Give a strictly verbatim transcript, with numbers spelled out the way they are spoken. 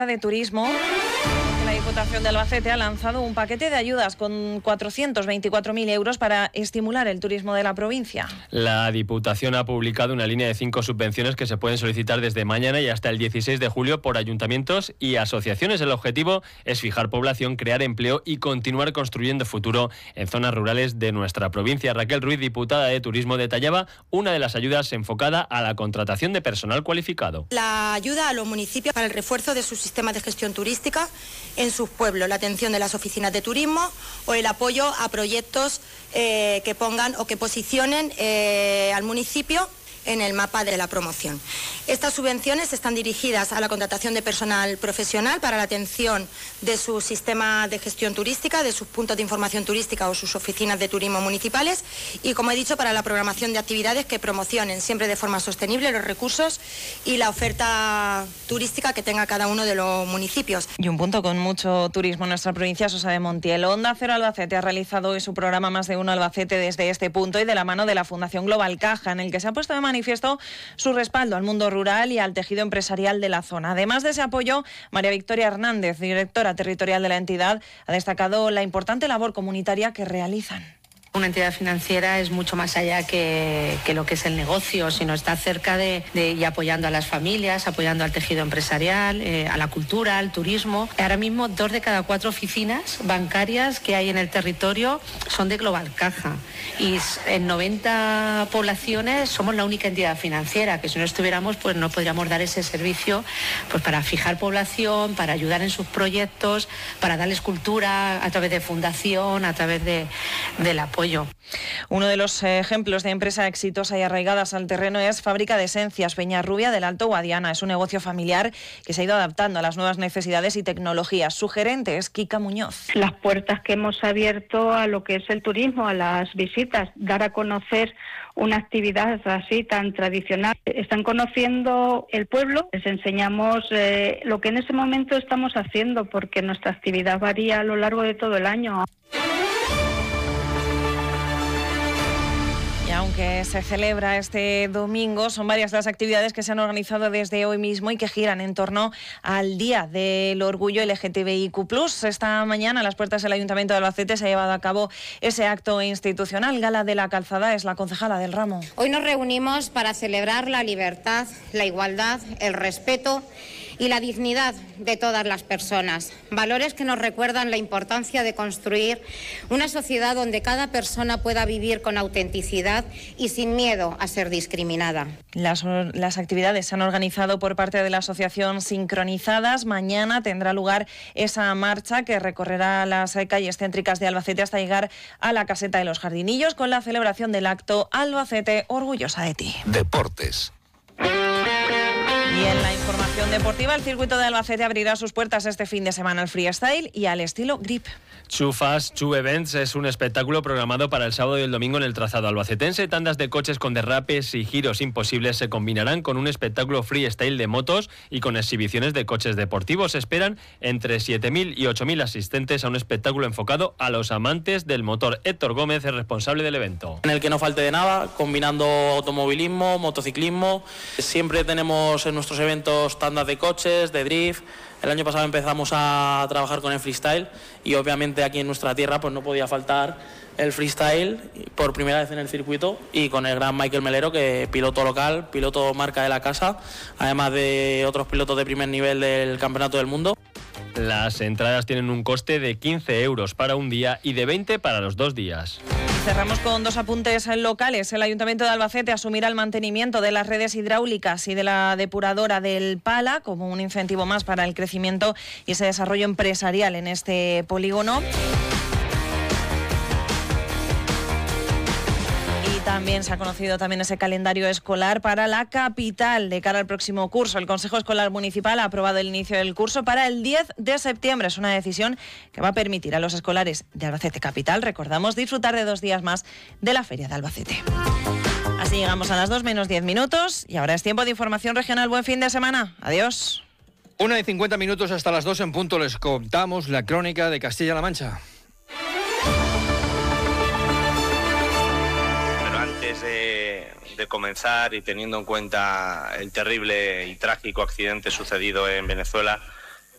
de Turismo. La Diputación de Albacete ha lanzado un paquete de ayudas con cuatrocientos veinticuatro mil euros para estimular el turismo de la provincia. La Diputación ha publicado una línea de cinco subvenciones que se pueden solicitar desde mañana y hasta el dieciséis de julio por ayuntamientos y asociaciones. El objetivo es fijar población, crear empleo y continuar construyendo futuro en zonas rurales de nuestra provincia. Raquel Ruiz, diputada de Turismo, detallaba una de las ayudas enfocada a la contratación de personal cualificado. La ayuda a los municipios para el refuerzo de sus sistemas de gestión turística en sus pueblos, la atención de las oficinas de turismo o el apoyo a proyectos eh, que pongan o que posicionen eh, al municipio en el mapa de la promoción. Estas subvenciones están dirigidas a la contratación de personal profesional para la atención de su sistema de gestión turística, de sus puntos de información turística o sus oficinas de turismo municipales y, como he dicho, para la programación de actividades que promocionen siempre de forma sostenible los recursos y la oferta turística que tenga cada uno de los municipios. Y un punto con mucho turismo en nuestra provincia, Sosa de Montiel. Onda Cero Albacete ha realizado hoy su programa Más de Uno Albacete desde este punto y de la mano de la Fundación Global Caja, en el que se ha puesto de manifiesto su respaldo al mundo rural y al tejido empresarial de la zona. Además de ese apoyo, María Victoria Hernández, directora territorial de la entidad, ha destacado la importante labor comunitaria que realizan. Una entidad financiera es mucho más allá que, que lo que es el negocio, sino está cerca de, de y apoyando a las familias, apoyando al tejido empresarial, eh, a la cultura, al turismo. Ahora mismo dos de cada cuatro oficinas bancarias que hay en el territorio son de Global Caja y en noventa poblaciones somos la única entidad financiera, que si no estuviéramos pues no podríamos dar ese servicio pues para fijar población, para ayudar en sus proyectos, para darles cultura a través de fundación, a través de, del apoyo. Uno de los ejemplos de empresa exitosa y arraigadas al terreno es Fábrica de Esencias Peñarrubia del Alto Guadiana. Es un negocio familiar que se ha ido adaptando a las nuevas necesidades y tecnologías. Su gerente es Kika Muñoz. Las puertas que hemos abierto a lo que es el turismo, a las visitas, dar a conocer una actividad así tan tradicional. Están conociendo el pueblo, les enseñamos eh, lo que en ese momento estamos haciendo, porque nuestra actividad varía a lo largo de todo el año. Aunque se celebra este domingo, son varias las actividades que se han organizado desde hoy mismo y que giran en torno al Día del Orgullo L G T B I Q plus. Esta mañana, a las puertas del Ayuntamiento de Albacete, se ha llevado a cabo ese acto institucional. Gala de la Calzada es la concejala del ramo. Hoy nos reunimos para celebrar la libertad, la igualdad, el respeto y la dignidad de todas las personas. Valores que nos recuerdan la importancia de construir una sociedad donde cada persona pueda vivir con autenticidad y sin miedo a ser discriminada. Las, las actividades se han organizado por parte de la asociación Sincronizadas. Mañana tendrá lugar esa marcha que recorrerá las calles céntricas de Albacete hasta llegar a la caseta de los Jardinillos con la celebración del acto Albacete Orgullosa de ti. Deportes. Y en la información deportiva, el circuito de Albacete abrirá sus puertas este fin de semana al freestyle y al estilo grip. Two Fast, Two Events es un espectáculo programado para el sábado y el domingo en el trazado albacetense. Tandas de coches con derrapes y giros imposibles se combinarán con un espectáculo freestyle de motos y con exhibiciones de coches deportivos. Se esperan entre siete mil y ocho mil asistentes a un espectáculo enfocado a los amantes del motor. Héctor Gómez es responsable del evento. En el que no falte de nada, combinando automovilismo, motociclismo. Siempre tenemos en nuestros eventos tandas de coches, de drift. El año pasado empezamos a trabajar con el freestyle y obviamente aquí en nuestra tierra pues no podía faltar el freestyle por primera vez en el circuito y con el gran Michael Melero, que piloto local, piloto marca de la casa, además de otros pilotos de primer nivel del Campeonato del Mundo. Las entradas tienen un coste de quince euros para un día y de veinte para los dos días. Cerramos con dos apuntes locales. El Ayuntamiento de Albacete asumirá el mantenimiento de las redes hidráulicas y de la depuradora del Pala como un incentivo más para el crecimiento y ese desarrollo empresarial en este polígono. También se ha conocido también ese calendario escolar para la capital de cara al próximo curso. El Consejo Escolar Municipal ha aprobado el inicio del curso para el diez de septiembre. Es una decisión que va a permitir a los escolares de Albacete Capital, recordamos, disfrutar de dos días más de la Feria de Albacete. Así llegamos a las dos menos diez minutos y ahora es tiempo de información regional. Buen fin de semana. Adiós. Una y cincuenta minutos hasta las dos en punto les contamos la crónica de Castilla-La Mancha. De, de comenzar y teniendo en cuenta el terrible y trágico accidente sucedido en Venezuela,